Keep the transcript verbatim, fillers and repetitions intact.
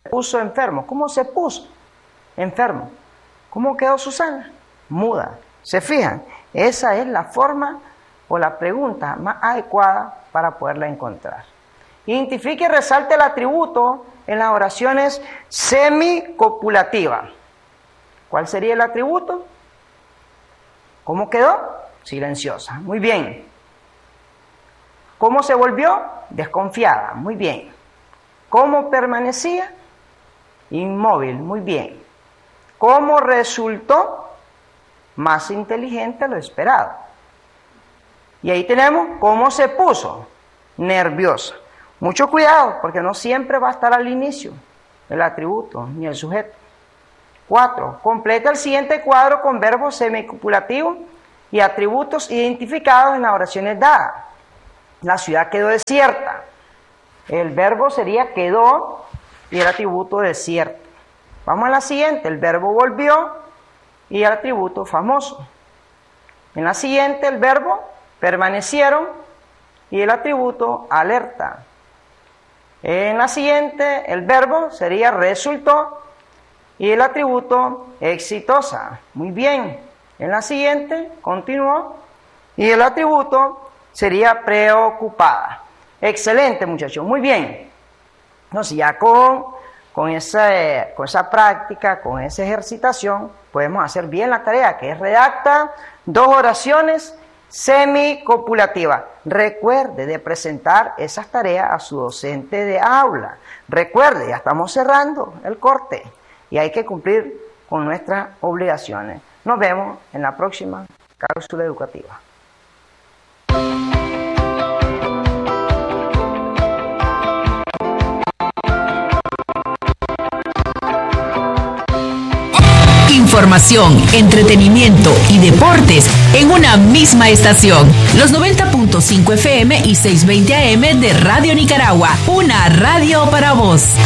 puso enfermo. ¿Cómo se puso enfermo? ¿Cómo quedó Susana? Muda. ¿Se fijan? Esa es la forma o la pregunta más adecuada para poderla encontrar. Identifique y resalte el atributo en las oraciones semicopulativas. ¿Cuál sería el atributo? ¿Cómo quedó? Silenciosa. Muy bien. ¿Cómo se volvió? Desconfiada. Muy bien. ¿Cómo permanecía? Inmóvil. Muy bien. ¿Cómo resultó? Más inteligente de lo esperado. Y ahí tenemos cómo se puso. Nerviosa. Mucho cuidado, porque no siempre va a estar al inicio el atributo ni el sujeto. Cuatro. Completa el siguiente cuadro con verbos semicopulativos y atributos identificados en las oraciones dadas. La ciudad quedó desierta. El verbo sería quedó y el atributo desierto. Vamos a la siguiente. El verbo volvió y el atributo famoso. En la siguiente el verbo permanecieron y el atributo alerta. En la siguiente el verbo sería resultó y el atributo exitosa. Muy bien. En la siguiente continuó y el atributo sería preocupada. Excelente, muchachos. Muy bien. Entonces ya con, con, esa, con esa práctica, con esa ejercitación, podemos hacer bien la tarea, que es redacta dos oraciones semicopulativas. Recuerde de presentar esas tareas a su docente de aula. Recuerde, ya estamos cerrando el corte y hay que cumplir con nuestras obligaciones. Nos vemos en la próxima cápsula educativa. Información, entretenimiento y deportes en una misma estación. Los noventa punto cinco F M y seiscientos veinte A M de Radio Nicaragua. Una radio para vos.